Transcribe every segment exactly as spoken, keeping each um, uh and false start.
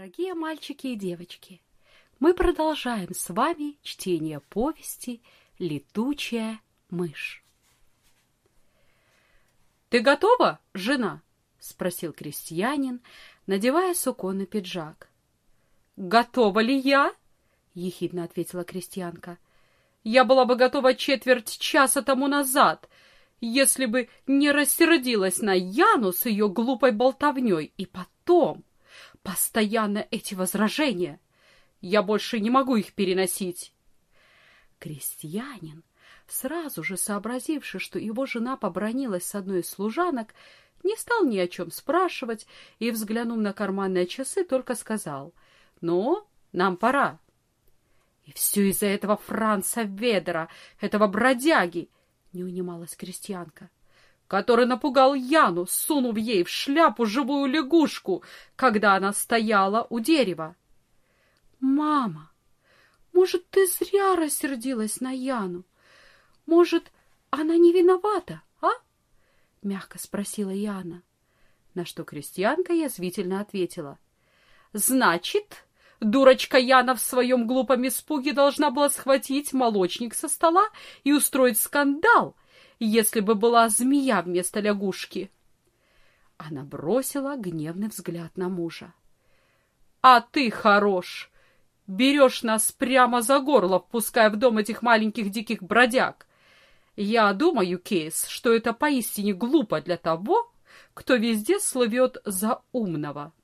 Дорогие мальчики и девочки, мы продолжаем с вами чтение повести «Летучая мышь». «Ты готова, жена?» — спросил крестьянин, надевая суконный пиджак. «Готова ли я?» — ехидно ответила крестьянка. «Я была бы готова четверть часа тому назад, если бы не рассердилась на Яну с ее глупой болтовней. И потом, постоянно эти возражения. Я больше не могу их переносить». Крестьянин, сразу же сообразивший, что его жена побранилась с одной из служанок, не стал ни о чем спрашивать и, взглянув на карманные часы, только сказал: «Ну, нам пора». «И все из-за этого Франца Ведера, этого бродяги», — не унималась крестьянка, «который напугал Яну, сунув ей в шляпу живую лягушку, когда она стояла у дерева». «Мама, может, ты зря рассердилась на Яну? Может, она не виновата, а?» — мягко спросила Яна. На что крестьянка язвительно ответила: «Значит, дурочка Яна в своем глупом испуге должна была схватить молочник со стола и устроить скандал, если бы была змея вместо лягушки». Она бросила гневный взгляд на мужа. «А ты хорош! Берешь нас прямо за горло, впуская в дом этих маленьких диких бродяг. Я думаю, Кейс, что это поистине глупо для того, кто везде слывет за умного».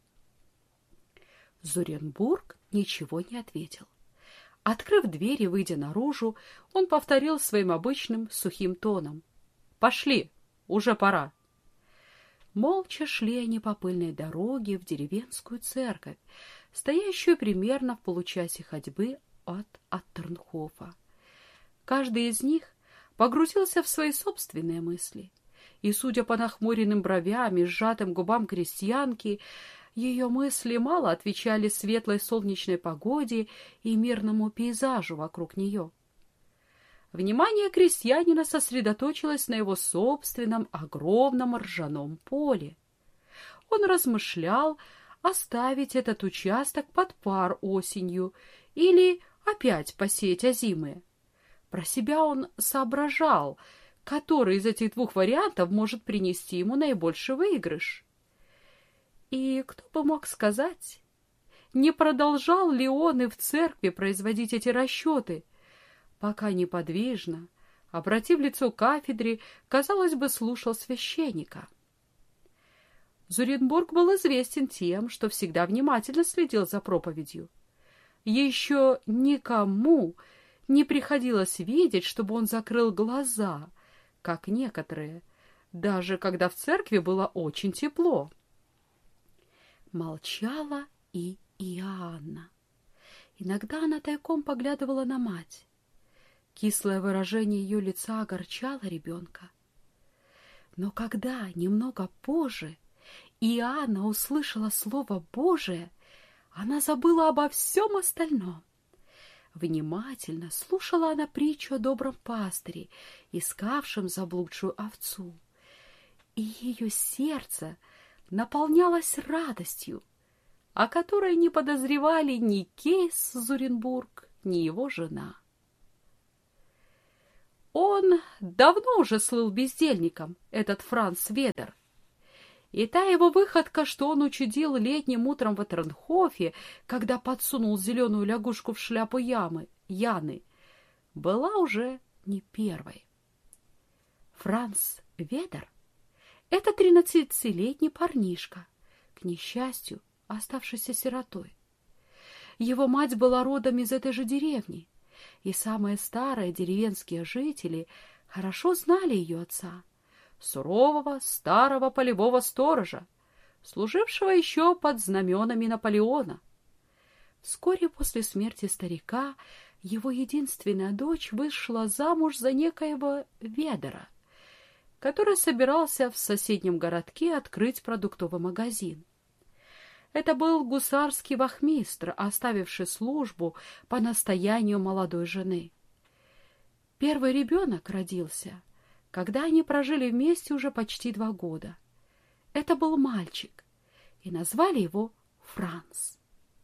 Зуренбург ничего не ответил. Открыв дверь и выйдя наружу, он повторил своим обычным сухим тоном: «Пошли, уже пора». Молча шли они по пыльной дороге в деревенскую церковь, стоящую примерно в получасе ходьбы от Аттернхофа. Каждый из них погрузился в свои собственные мысли, и, судя по нахмуренным бровям и сжатым губам крестьянки, ее мысли мало отвечали светлой солнечной погоде и мирному пейзажу вокруг нее. Внимание крестьянина сосредоточилось на его собственном огромном ржаном поле. Он размышлял, оставить этот участок под пар осенью или опять посеять озимые. Про себя он соображал, который из этих двух вариантов может принести ему наибольший выигрыш. И кто бы мог сказать, не продолжал ли он и в церкви производить эти расчеты, пока неподвижно, обратив лицо к кафедре, казалось бы, слушал священника. Зуренбург был известен тем, что всегда внимательно следил за проповедью. Еще никому не приходилось видеть, чтобы он закрыл глаза, как некоторые, даже когда в церкви было очень тепло. Молчала и Иоанна. Иногда она тайком поглядывала на мать. Кислое выражение ее лица огорчало ребенка. Но когда немного позже Иоанна услышала слово Божие, она забыла обо всем остальном. Внимательно слушала она притчу о добром пастыре, искавшем заблудшую овцу, и ее сердце наполнялось радостью, о которой не подозревали ни Кейс Зуренбург, ни его жена. Он давно уже слыл бездельником, этот Франц Ведер. И та его выходка, что он учудил летним утром в Аттернхофе, когда подсунул зеленую лягушку в шляпу ямы, Яны, была уже не первой. Франц Ведер — это тринадцатилетний парнишка, к несчастью, оставшийся сиротой. Его мать была родом из этой же деревни, и самые старые деревенские жители хорошо знали ее отца, сурового старого полевого сторожа, служившего еще под знаменами Наполеона. Вскоре после смерти старика его единственная дочь вышла замуж за некоего Ведера, который собирался в соседнем городке открыть продуктовый магазин. Это был гусарский вахмистр, оставивший службу по настоянию молодой жены. Первый ребенок родился, когда они прожили вместе уже почти два года. Это был мальчик, и назвали его Франц.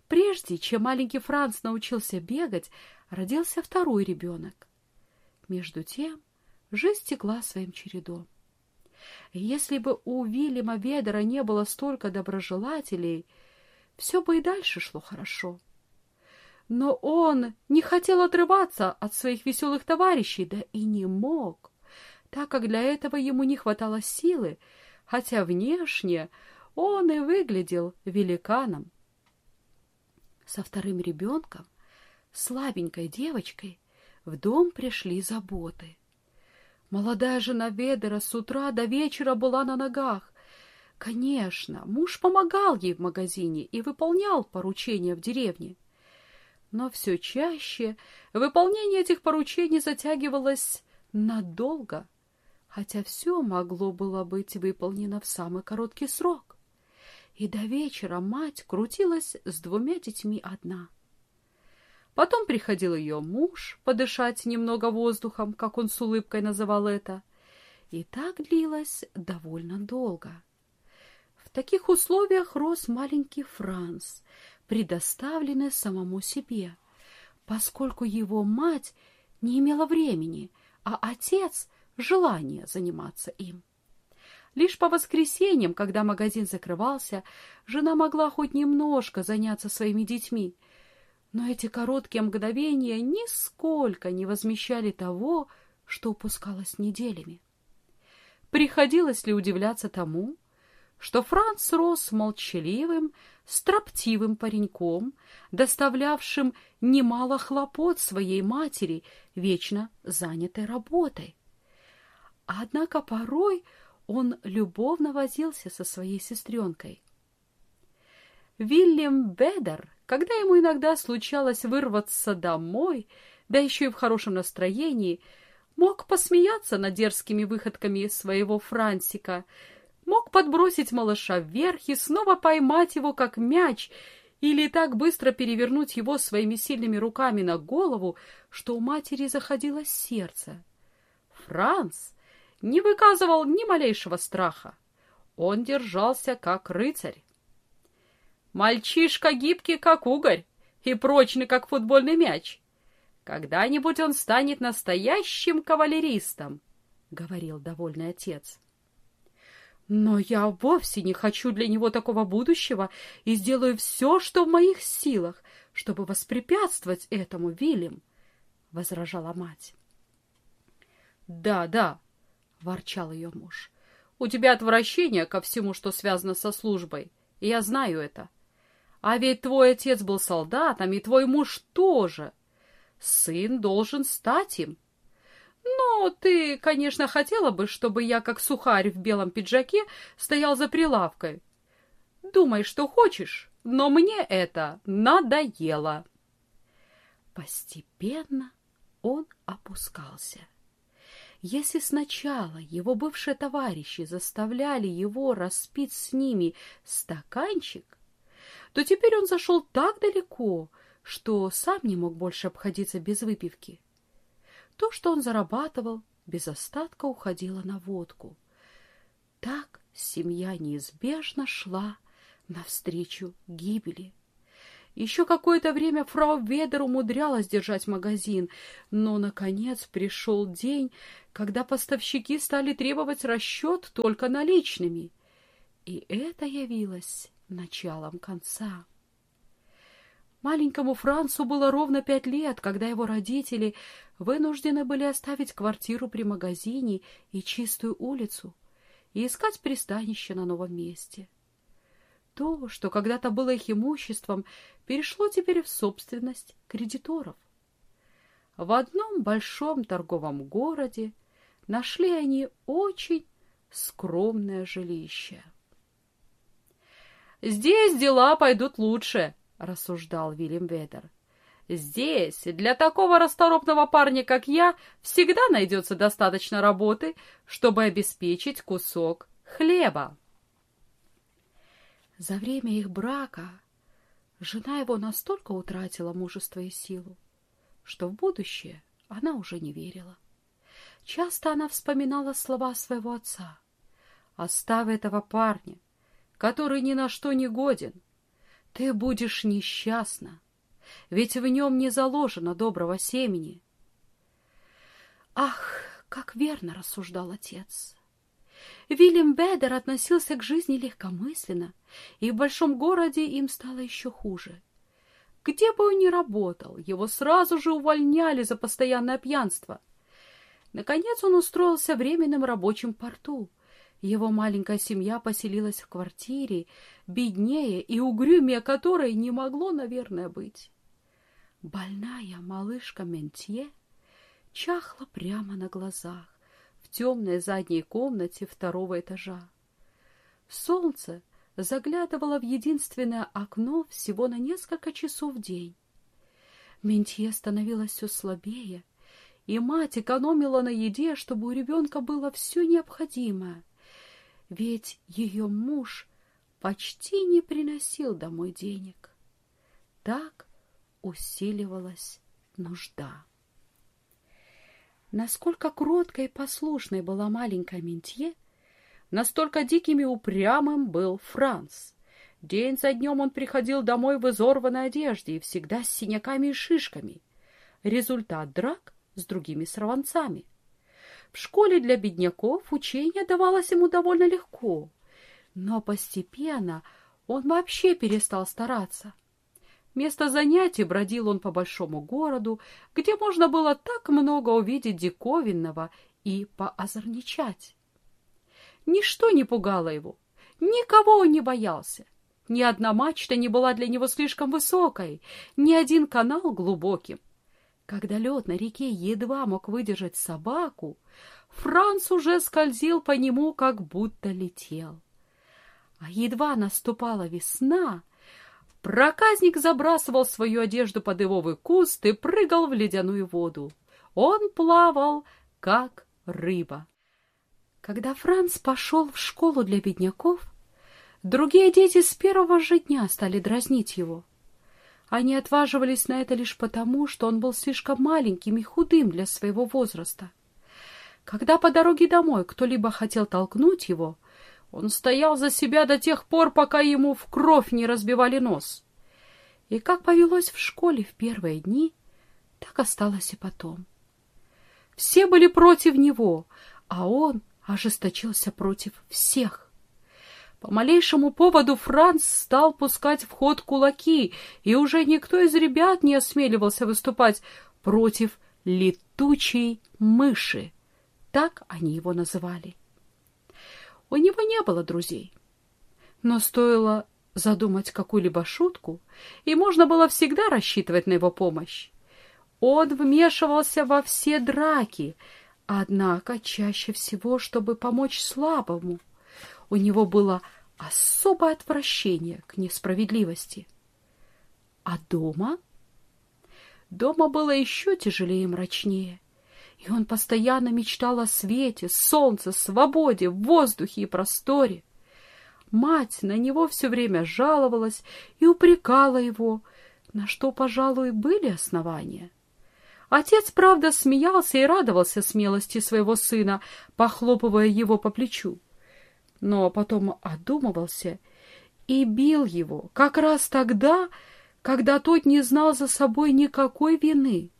Прежде чем маленький Франц научился бегать, родился второй ребенок. Между тем жизнь текла своим чередом. Если бы у Вильяма Ведера не было столько доброжелателей, все бы и дальше шло хорошо. Но он не хотел отрываться от своих веселых товарищей, да и не мог, так как для этого ему не хватало силы, хотя внешне он и выглядел великаном. Со вторым ребенком, слабенькой девочкой, в дом пришли заботы. Молодая жена Ведера с утра до вечера была на ногах. Конечно, муж помогал ей в магазине и выполнял поручения в деревне. Но все чаще выполнение этих поручений затягивалось надолго, хотя все могло было быть выполнено в самый короткий срок. И до вечера мать крутилась с двумя детьми одна. Потом приходил ее муж подышать немного воздухом, как он с улыбкой называл это, и так длилось довольно долго. В таких условиях рос маленький Франц, предоставленный самому себе, поскольку его мать не имела времени, а отец — желания заниматься им. Лишь по воскресеньям, когда магазин закрывался, жена могла хоть немножко заняться своими детьми, но эти короткие мгновения нисколько не возмещали того, что упускалось неделями. Приходилось ли удивляться тому, что Франц рос молчаливым, строптивым пареньком, доставлявшим немало хлопот своей матери, вечно занятой работой? Однако порой он любовно возился со своей сестренкой. Вильям Ведер, когда ему иногда случалось вырваться домой, да еще и в хорошем настроении, мог посмеяться над дерзкими выходками своего Франсика, мог подбросить малыша вверх и снова поймать его как мяч или так быстро перевернуть его своими сильными руками на голову, что у матери заходилось сердце. Франц не выказывал ни малейшего страха. Он держался как рыцарь. Мальчишка гибкий, как угорь, и прочный, как футбольный мяч. Когда-нибудь он станет настоящим кавалеристом, — говорил довольный отец. Но я вовсе не хочу для него такого будущего и сделаю все, что в моих силах, чтобы воспрепятствовать этому, Вильям, — возражала мать. Да, да, — ворчал ее муж, — у тебя отвращение ко всему, что связано со службой, и я знаю это. А ведь твой отец был солдатом, и твой муж тоже. Сын должен стать им. Но ты, конечно, хотела бы, чтобы я, как сухарь в белом пиджаке, стоял за прилавкой. Думай, что хочешь, но мне это надоело. Постепенно он опускался. Если сначала его бывшие товарищи заставляли его распить с ними стаканчик, то теперь он зашел так далеко, что сам не мог больше обходиться без выпивки. То, что он зарабатывал, без остатка уходило на водку. Так семья неизбежно шла навстречу гибели. Еще какое-то время фрау Ведер умудрялась держать магазин, но, наконец, пришел день, когда поставщики стали требовать расчет только наличными. И это явилось началом конца. Маленькому Францу было ровно пять лет, когда его родители вынуждены были оставить квартиру при магазине и чистую улицу и искать пристанище на новом месте. То, что когда-то было их имуществом, перешло теперь в собственность кредиторов. В одном большом торговом городе нашли они очень скромное жилище. «Здесь дела пойдут лучше», — рассуждал Вильям Ведер. «Здесь для такого расторопного парня, как я, всегда найдется достаточно работы, чтобы обеспечить кусок хлеба». За время их брака жена его настолько утратила мужество и силу, что в будущее она уже не верила. Часто она вспоминала слова своего отца: «Оставь этого парня, который ни на что не годен. ты будешь несчастна, ведь в нем не заложено доброго семени. Ах, как верно рассуждал отец! Вильям Ведер относился к жизни легкомысленно, и в большом городе им стало еще хуже. Где бы он ни работал, его сразу же увольняли за постоянное пьянство. Наконец он устроился временным рабочим в порту. Его маленькая семья поселилась в квартире, беднее и угрюмее которой не могло, наверное, быть. Больная малышка Ментье чахла прямо на глазах в темной задней комнате второго этажа. Солнце заглядывало в единственное окно всего на несколько часов в день. Ментье становилась все слабее, и мать экономила на еде, чтобы у ребенка было все необходимое, ведь ее муж почти не приносил домой денег. Так усиливалась нужда. Насколько кроткой и послушной была маленькая Ментье, настолько диким и упрямым был Франц. День за днем он приходил домой в изорванной одежде и всегда с синяками и шишками. Результат драк с другими сорванцами. В школе для бедняков учение давалось ему довольно легко, но постепенно он вообще перестал стараться. Вместо занятий бродил он по большому городу, где можно было так много увидеть диковинного и поозорничать. Ничто не пугало его, никого он не боялся. Ни одна мачта не была для него слишком высокой, ни один канал глубоким. Когда лед на реке едва мог выдержать собаку, Франц уже скользил по нему, как будто летел. А едва наступала весна, проказник забрасывал свою одежду под ивовый куст и прыгал в ледяную воду. Он плавал, как рыба. Когда Франц пошел в школу для бедняков, другие дети с первого же дня стали дразнить его. Они отваживались на это лишь потому, что он был слишком маленьким и худым для своего возраста. Когда по дороге домой кто-либо хотел толкнуть его, он стоял за себя до тех пор, пока ему в кровь не разбивали нос. И как повелось в школе в первые дни, так осталось и потом. Все были против него, а он ожесточился против всех. По малейшему поводу Франц стал пускать в ход кулаки, и уже никто из ребят не осмеливался выступать против летучей мыши. Так они его называли. У него не было друзей, но стоило задумать какую-либо шутку, и можно было всегда рассчитывать на его помощь. Он вмешивался во все драки, однако чаще всего, чтобы помочь слабому. У него было особое отвращение к несправедливости. А дома? Дома было еще тяжелее и мрачнее, и он постоянно мечтал о свете, солнце, свободе, воздухе и просторе. Мать на него все время жаловалась и упрекала его, на что, пожалуй, были основания. Отец, правда, смеялся и радовался смелости своего сына, похлопывая его по плечу. Но потом одумывался и бил его как раз тогда, когда тот не знал за собой никакой вины.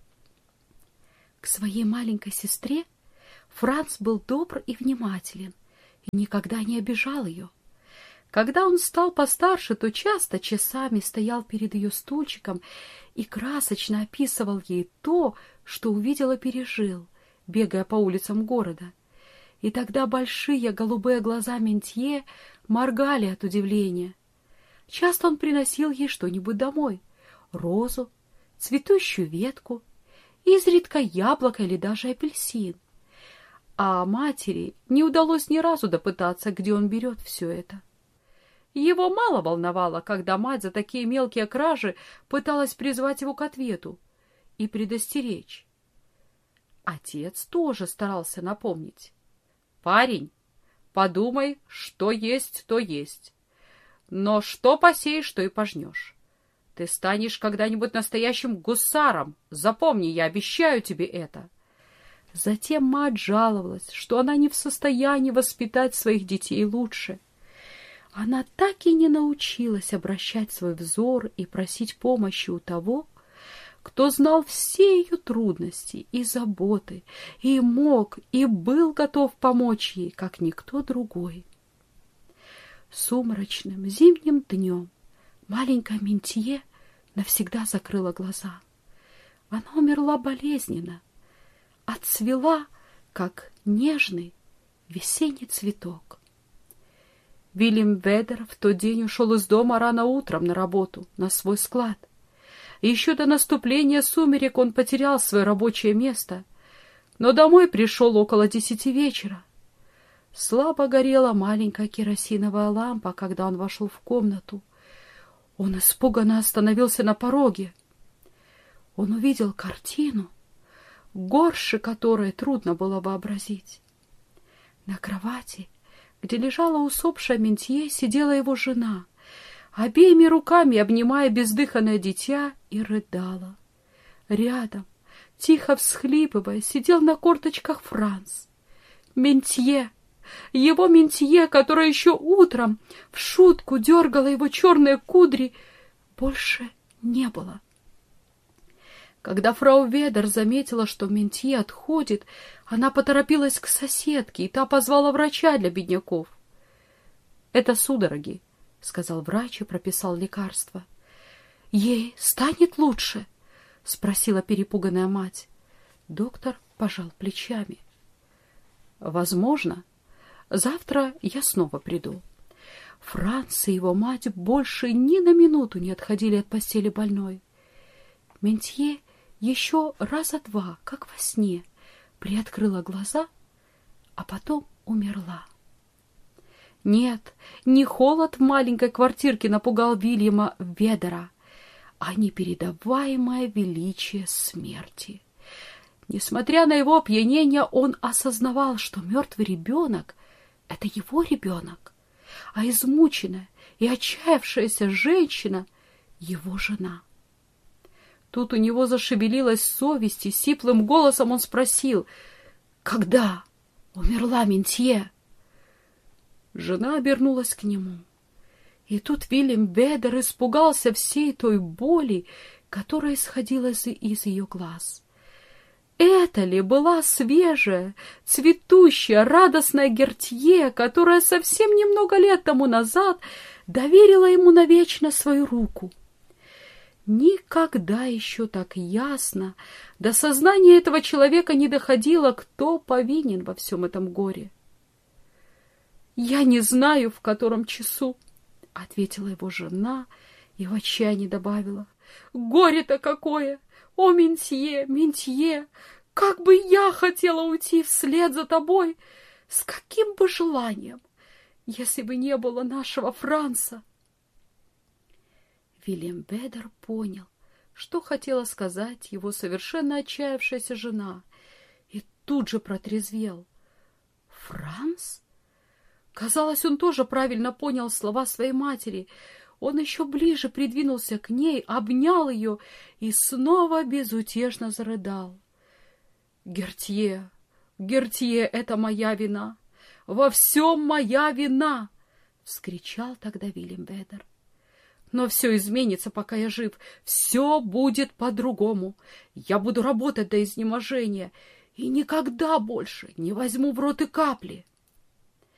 К своей маленькой сестре Франц был добр и внимателен и никогда не обижал ее. Когда он стал постарше, то часто часами стоял перед ее стульчиком и красочно описывал ей то, что увидел и пережил, бегая по улицам города. И тогда большие голубые глаза Ментье моргали от удивления. Часто он приносил ей что-нибудь домой — розу, цветущую ветку, изредка яблоко или даже апельсин. А матери не удалось ни разу допытаться, где он берет все это. Его мало волновало, когда мать за такие мелкие кражи пыталась призвать его к ответу и предостеречь. Отец тоже старался напомнить. «Парень, подумай, что есть, то есть. Но что посеешь, то и пожнешь. Ты станешь когда-нибудь настоящим гусаром. Запомни, я обещаю тебе это». Затем мать жаловалась, что она не в состоянии воспитать своих детей лучше. Она так и не научилась обращать свой взор и просить помощи у того, кто знал все ее трудности и заботы, и мог, и был готов помочь ей, как никто другой. Сумрачным зимним днем маленькая Ментье навсегда закрыла глаза. Она умерла болезненно, отцвела, как нежный весенний цветок. Вильям Ведер в тот день ушел из дома рано утром на работу, на свой склад. И еще до наступления сумерек он потерял свое рабочее место, но домой пришел около десяти вечера. Слабо горела маленькая керосиновая лампа, когда он вошел в комнату. Он испуганно остановился на пороге. Он увидел картину, горше которой трудно было вообразить. На кровати, где лежала усопшая Ментье, сидела его жена, обеими руками обнимая бездыханное дитя, и рыдала. Рядом, тихо всхлипывая, сидел на корточках Франц. Ментье, его Ментье, которая еще утром в шутку дергала его черные кудри, больше не было. Когда фрау Ведер заметила, что Ментье отходит, она поторопилась к соседке, и та позвала врача для бедняков. — Это судороги, — сказал врач и прописал лекарство. — Ей станет лучше? — спросила перепуганная мать. Доктор пожал плечами. — Возможно. Завтра я снова приду. Франц и его мать больше ни на минуту не отходили от постели больной. Ментье еще раза два, как во сне, приоткрыла глаза, а потом умерла. Нет, не холод в маленькой квартирке напугал Вильяма Ведера, а непередаваемое величие смерти. Несмотря на его опьянение, он осознавал, что мертвый ребенок — это его ребенок, а измученная и отчаявшаяся женщина — его жена. Тут у него зашевелилась совесть, и сиплым голосом он спросил: «Когда умерла Ментье?» Жена обернулась к нему. И тут Вильям Ведер испугался всей той боли, которая исходила из, из ее глаз. Это ли была свежая, цветущая, радостная Гертье, которая совсем немного лет тому назад доверила ему навечно свою руку? Никогда еще так ясно до сознания этого человека не доходило, кто повинен во всем этом горе. «Я не знаю, в котором часу», — ответила его жена и в отчаянии добавила. «Горе-то какое! О, Ментье, Ментье! Как бы я хотела уйти вслед за тобой! С каким бы желанием, если бы не было нашего Франца!» Вильям Ведер понял, что хотела сказать его совершенно отчаявшаяся жена, и тут же протрезвел. «Франц?» Казалось, он тоже правильно понял слова своей матери. Он еще ближе придвинулся к ней, обнял ее и снова безутешно зарыдал. «Гертье, Гертье, это моя вина! Во всем моя вина!» — вскричал тогда Вильям Ведер. «Но все изменится, пока я жив. Все будет по-другому. Я буду работать до изнеможения и никогда больше не возьму в рот и капли».